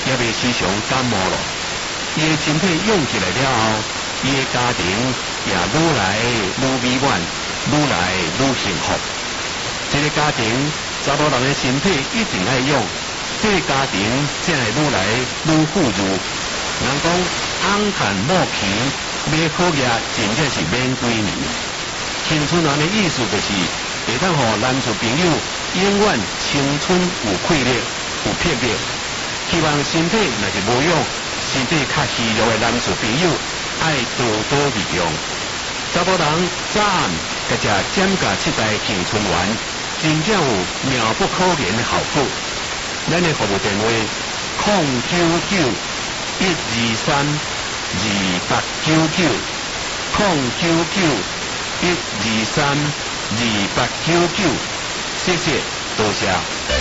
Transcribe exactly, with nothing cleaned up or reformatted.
也未时常感冒咯。伊的身体用起来了后，伊的家庭也愈来愈美满，愈来愈幸福。这个家庭，查某人的身体一定爱用，这个家庭才会愈来愈富裕。人讲翁看某钱，买好嘢真正是免几年。青春郎的意思就是，会当互男女朋友永远青春有气力、有魄力。希望身体若是无用，身体较虚弱的男女朋友，爱多多利用。查甫人早暗甲只减价七代青春丸，真正有妙不可言的效果。咱的服务电话：零九九一二三二八九九，零九九一二三二八九九。谢谢，多谢。